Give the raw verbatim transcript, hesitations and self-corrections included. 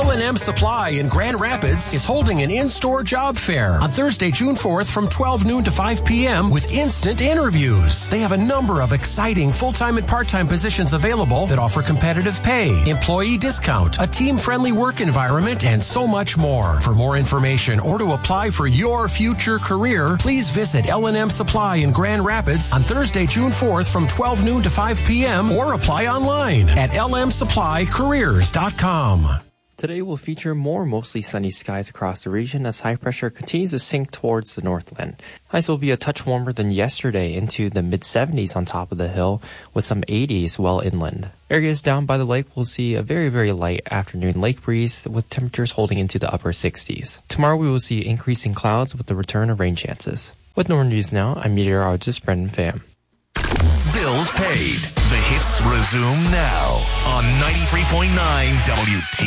L and M Supply in Grand Rapids is holding an in-store job fair on Thursday, June fourth from twelve noon to five p.m. with instant interviews. They have a number of exciting full-time and part-time positions available that offer competitive pay, employee discount, a team-friendly work environment, and so much more. For more information or to apply for your future career, please visit L and M Supply in Grand Rapids on Thursday, June fourth from twelve noon to five p.m. or apply online at l m supply careers dot com. Today will feature more mostly sunny skies across the region as high pressure continues to sink towards the northland. Highs will be a touch warmer than yesterday into the mid seventies on top of the hill with some eighties well inland. Areas down by the lake will see a very, very light afternoon lake breeze with temperatures holding into the upper sixties. Tomorrow we will see increasing clouds with the return of rain chances. With Northern News Now, I'm meteorologist Brendan Pham. Bills paid. The hits resume now on ninety-three point nine W T.